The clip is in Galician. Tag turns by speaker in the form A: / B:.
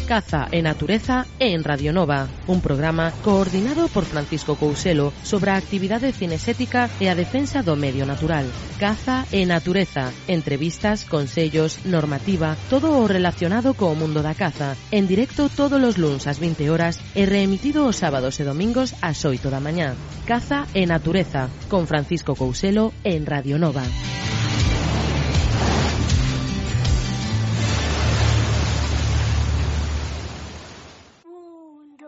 A: Caza e Natureza en Radio Nova, un programa coordinado por Francisco Couselo sobre a actividade cinesética e a defensa do medio natural. Caza e Natureza, entrevistas, consellos, normativa, todo o relacionado co mundo da caza, en directo todos os luns ás 20 horas e reemitido os sábados e domingos ás 8 da mañá. Caza e Natureza, con Francisco Couselo en Radio Nova.